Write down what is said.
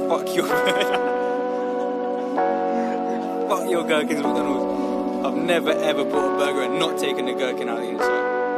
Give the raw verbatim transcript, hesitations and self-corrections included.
Fuck your Fuck your gherkins, McDonald's. I've never ever bought a burger and not taken the gherkin out of the inside.